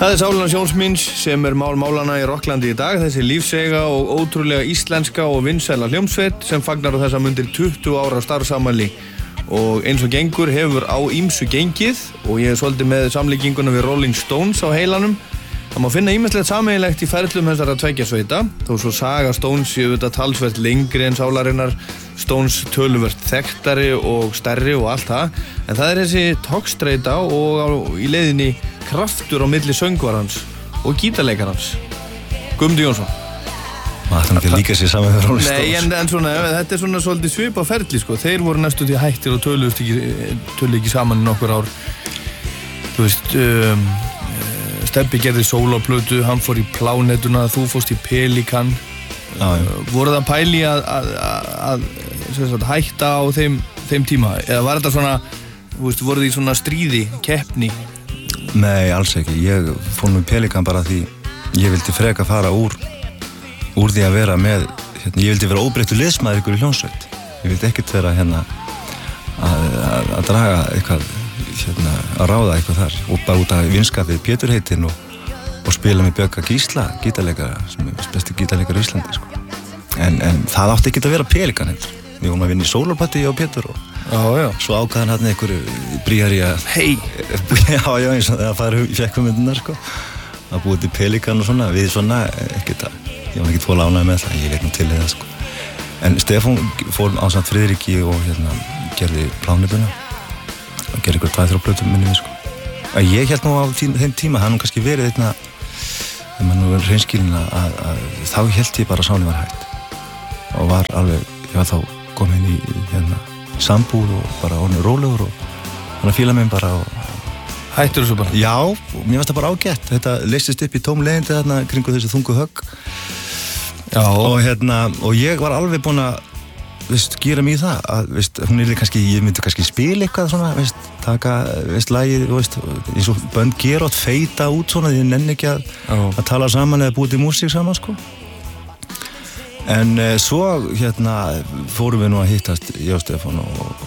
Það Sálarnar Sjónsmíns sem málana í Rokklandi í dag, þessi lífseiga og ótrúlega íslenska og vinsæla hljómsveit sem fagnar á þessa mundir 20 ára starfsafmæli og eins og gengur hefur á ýmsu gengið og ég svolítið með samlíkinguna við Rolling Stones á heilanum. Það má finna ýmislegt sameiginlegt í ferlum þessara tveggja sveita, þó svo saga Stones séu auðvitað talsvert lengri en Sálarinnar, Stones töluvert þekktari og stærri og allt það, en það þessi togstreita og í leiðinni kraftur á milli söngvarans og gítarleikarans. Guðmundur Jónsson. Það er ekki líka sér saman með Rolling Stones. Nei, en svona, þetta svona svolítið svipað ferli, sko. Þeir voru næstu því hættir og töluðu ekki saman í nokkur ár. Þú veist, Stebbi gerði sólóplötu, hann fór í Plánetuna, þú fórst í Pelikan. Voru það pæli að hætta á þeim tíma? Eða var þetta svona, þú veist, voru þið svona stríði, keppni? Nei, alls ekki. Ég fór nú í Pelikan bara því ég vildi freka fara úr því að vera með, ég vildi vera óbreyttur liðsmaður ykkur í hljómsveit. Ég vildi ekkert vera að draga eitthvað, að ráða eitthvað þar og bara út af vinskapið Pétur heitinn og spila með Björka Gísla, gítarleikara, sem er besti gítarleikari í Íslandi, sko. En það átti ekki að vera Pelikan heldur. Við vorum að vinna í sólóplötu ég og Pétur og svo ákvaðan hann einhverju bríjar í að já, eins og það fekk hugmyndirnar, sko. Að búið til Pelikan og svona, við svona ég var ekki tvolega ánægður með það, ég veit nú til það, sko. En Stefán fór ásamt Friðriki og gerði Plánetuna og gerði ykkur 2-3 plötur minni við, sko. Ég held nú á þeim tíma, það nú kannski verið þegar maður nú verið hreinskilin að þá held ég bara að Sáli var hætt og var alveg, ég var þá komin í sambúð og bara orðinn rólegur og hann að fíla mig bara og hættur þessu bara? Já, og mér varst það bara ágætt. Þetta leystist upp í tóm leiðindi þarna kringu þessu þungu högg. Já. Og ég var alveg búinn að, gera mig í það að, hún kannski, ég myndi kannski spila eitthvað svona, taka, lagið, eins og bönd gera og feita út svona, því ég nenni ekki að tala saman eða búið til músík saman, sko. En svo, fórum við nú að hittast, ég og Stefán og